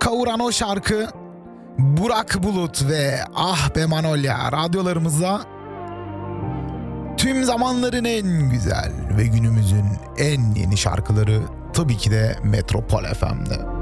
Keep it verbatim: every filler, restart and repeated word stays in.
kavuran o şarkı Burak Bulut ve Ah Be Manolya radyolarımızda tüm zamanların en güzel ve günümüzün en yeni şarkıları tabii ki de Metropol F M'de.